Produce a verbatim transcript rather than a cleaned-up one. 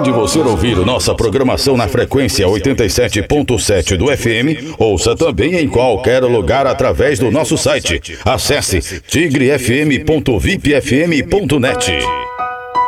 de você ouvir nossa programação na frequência oitenta e sete ponto sete do F M, ouça também em qualquer lugar através do nosso site. Acesse tigre f m ponto vip f m ponto net.